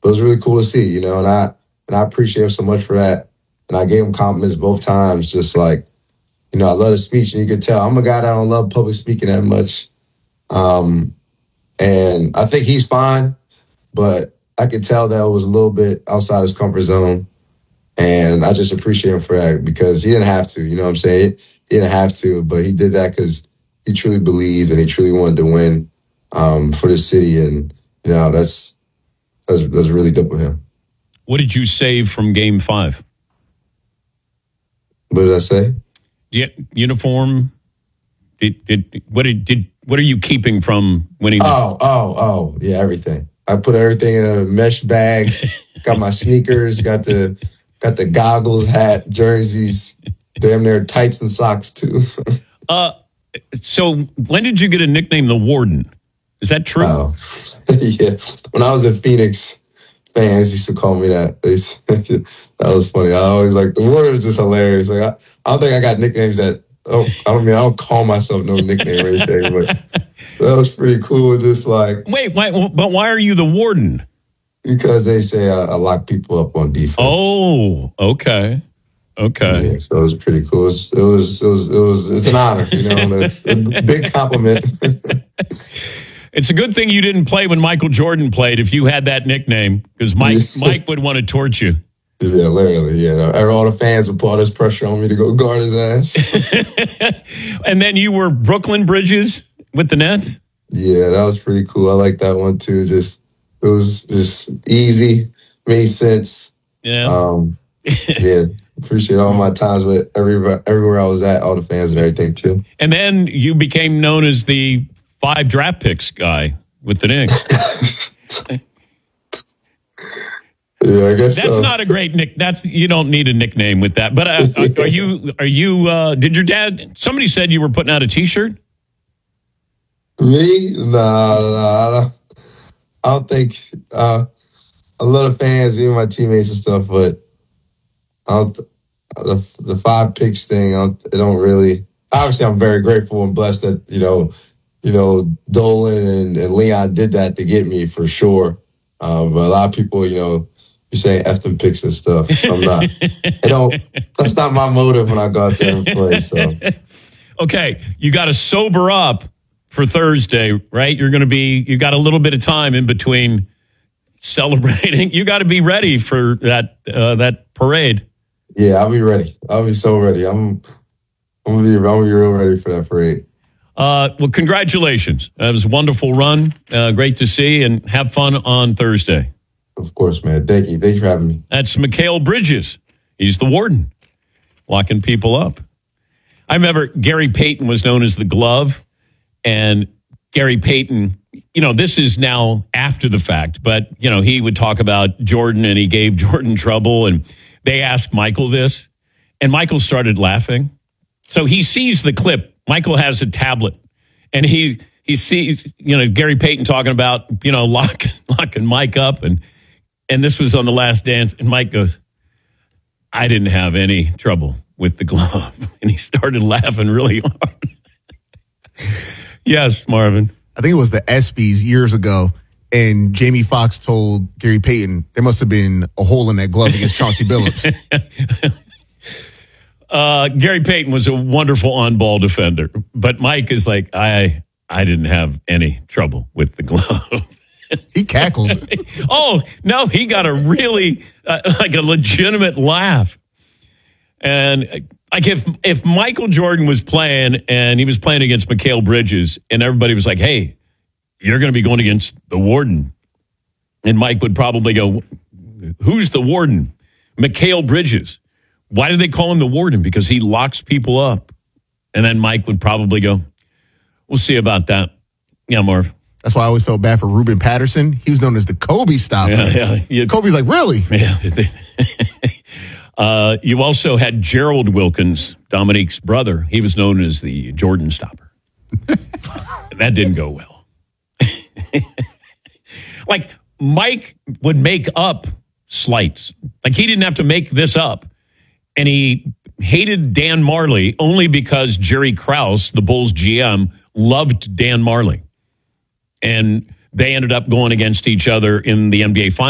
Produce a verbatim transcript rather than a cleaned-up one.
But it was really cool to see, you know, and I and I appreciate him so much for that. And I gave him compliments both times, just like, you know, I love his speech, and you can tell I'm a guy that don't love public speaking that much. Um, and I think he's fine, but I could tell that it was a little bit outside his comfort zone. And I just appreciate him for that because he didn't have to, you know what I'm saying? He didn't have to, but he did that because he truly believed and he truly wanted to win um, for the city. And, you know, that's, that's, that's really dope with him. What did you save from game five? What did I say? Yeah, uniform. Did, did, what did, did, what are you keeping from winning? Oh, oh, oh, yeah, everything. I put everything in a mesh bag, got my sneakers, got the, got the goggles, hat, jerseys, damn near tights and socks too. uh, so when did you get a nickname, the Warden? Is that true? Oh, yeah. When I was in Phoenix, fans used to call me that. That was funny. I always like the Warden was just hilarious. Like I, I don't think I got nicknames that. Oh, I don't mean I don't call myself no nickname or anything, but that was pretty cool. Just like wait, why? But why are you the Warden? Because they say I, I lock people up on defense. Oh, okay, okay. Yeah, so it was pretty cool. It was, it was, it was, it was it's an honor, you know. It's a big compliment. It's a good thing you didn't play when Michael Jordan played. If you had that nickname, because Mike Mike would want to torch you. Yeah, literally. Yeah, all the fans would put all this pressure on me to go guard his ass. And then you were Brooklyn Bridges with the Nets. Yeah, that was pretty cool. I like that one too. Just it was just easy, made sense. Yeah. Um, yeah. Appreciate all my times with everywhere, everywhere I was at, all the fans and everything too. And then you became known as the five draft picks guy with the Knicks. Yeah, I guess that's so. not a great nick. That's you don't need a nickname with that. But uh, are you? Are you? Uh, did your dad? Somebody said you were putting out a T-shirt. Me? Nah, nah. I don't, I don't think. Uh, I love the fans, even my teammates and stuff, but I don't. The, the five picks thing, I don't, it don't really. Obviously, I'm very grateful and blessed that you know, you know, Dolan and, and Leon did that to get me for sure. Um, but a lot of people, you know. You're saying F them picks and stuff. I'm not. I don't. That's not my motive when I go out there and play. So, okay, you got to sober up for Thursday, right? You're going to be. You got a little bit of time in between celebrating. You got to be ready for that uh, that parade. Yeah, I'll be ready. I'll be so ready. I'm. I'm gonna be. I'm gonna be real ready for that parade. Uh, well, congratulations. That was a wonderful run. Uh, great to see, and have fun on Thursday. Of course, man. Thank you. Thank you for having me. That's Mikal Bridges. He's the Warden, locking people up. I remember Gary Payton was known as the Glove, and Gary Payton, you know, this is now after the fact, but, you know, he would talk about Jordan, and he gave Jordan trouble, and they asked Michael this, and Michael started laughing. So he sees the clip. Michael has a tablet, and he he sees, you know, Gary Payton talking about, you know, lock, locking Mike up, and And this was on The Last Dance, and Mike goes, I didn't have any trouble with the glove. And he started laughing really hard. Yes, Marvin. I think it was the ESPYs years ago, and Jamie Foxx told Gary Payton there must have been a hole in that glove against Chauncey Billups. uh, Gary Payton was a wonderful on-ball defender, but Mike is like, I, I didn't have any trouble with the glove. He cackled. Oh, no, he got a really, uh, like a legitimate laugh. And like if if Michael Jordan was playing and he was playing against Mikal Bridges and everybody was like, hey, you're going to be going against the Warden. And Mike would probably go, who's the Warden? Mikal Bridges. Why do they call him the Warden? Because he locks people up. And then Mike would probably go, we'll see about that. Yeah, Marv. That's why I always felt bad for Ruben Patterson. He was known as the Kobe stopper. Yeah, yeah, yeah. Kobe's like, really? Yeah. uh, you also had Gerald Wilkins, Dominique's brother. He was known as the Jordan stopper. That didn't go well. Like, Mike would make up slights. Like, he didn't have to make this up. And he hated Dan Marley only because Jerry Krause, the Bulls G M, loved Dan Marley. And they ended up going against each other in the N B A Finals.